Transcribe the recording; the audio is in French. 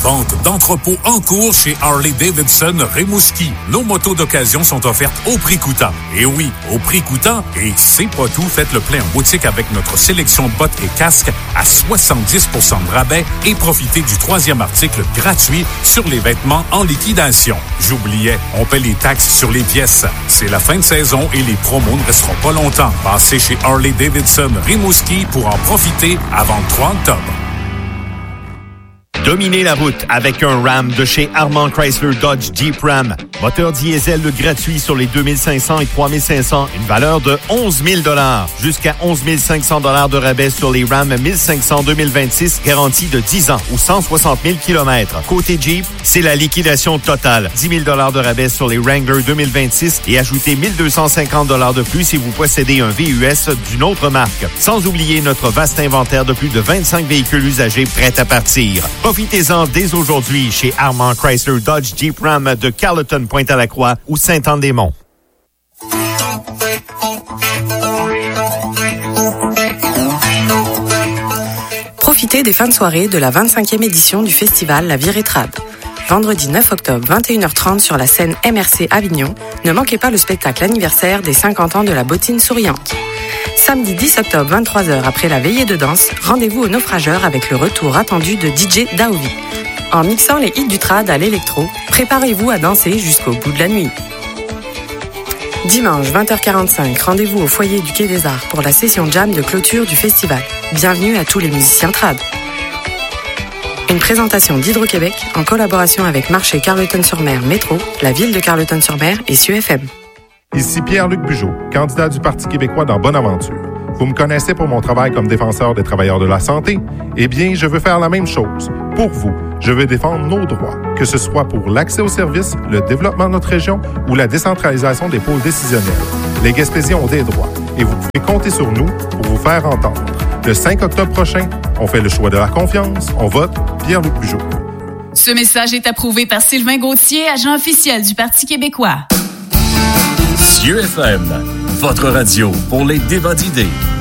Vente d'entrepôt en cours chez Harley-Davidson Rimouski. Nos motos d'occasion sont offertes au prix coûtant. Et oui, au prix coûtant. Et c'est pas tout. Faites le plein en boutique avec notre sélection de bottes et casques à 70% de rabais et profitez du 3e article gratuit sur les vêtements en liquidation. J'oubliais, on paie les taxes sur les pièces. C'est la fin de saison et les promos ne resteront pas longtemps. Passez chez Harley-Davidson Rimouski pour en profiter avant le 3 octobre. Dominez la route avec un Ram de chez Armand Chrysler Dodge Jeep Ram. Moteur diesel gratuit sur les 2500 et 3500. Une valeur de 11 000 $. Jusqu'à 11 500 $ de rabais sur les Ram 1500 2026. Garantie de 10 ans ou 160 000 km. Côté Jeep, c'est la liquidation totale. 10 000 $ de rabais sur les Wrangler 2026 et ajoutez 1 250 $ de plus si vous possédez un VUS d'une autre marque. Sans oublier notre vaste inventaire de plus de 25 véhicules usagés prêts à partir. Profitez-en dès aujourd'hui chez Armand Chrysler Dodge Jeep Ram de Carleton, Pointe-à-la-Croix ou Saint-Anne-des-Monts. Profitez des fins de soirée de la 25e édition du festival La Virée Trad. Vendredi 9 octobre, 21h30 sur la scène MRC Avignon, ne manquez pas le spectacle anniversaire des 50 ans de la bottine souriante. Samedi 10 octobre, 23h, après la veillée de danse, rendez-vous au Naufrageur avec le retour attendu de DJ Daovi. En mixant les hits du trad à l'électro, préparez-vous à danser jusqu'au bout de la nuit. Dimanche 20h45, rendez-vous au foyer du Quai des Arts pour la session jam de clôture du festival. Bienvenue à tous les musiciens trad. Une présentation d'Hydro-Québec en collaboration avec Marché Carleton-sur-Mer Métro, la ville de Carleton-sur-Mer et SUFM. Ici Pierre-Luc Bugeaud, candidat du Parti québécois dans Bonaventure. Vous me connaissez pour mon travail comme défenseur des travailleurs de la santé? Eh bien, je veux faire la même chose. Pour vous, je veux défendre nos droits, que ce soit pour l'accès aux services, le développement de notre région ou la décentralisation des pôles décisionnels. Les Gaspésiens ont des droits et vous pouvez compter sur nous pour vous faire entendre. Le 5 octobre prochain, on fait le choix de la confiance, on vote Pierre-Luc Bugeaud. Ce message est approuvé par Sylvain Gauthier, agent officiel du Parti québécois. CIEFM, votre radio pour les débats d'idées.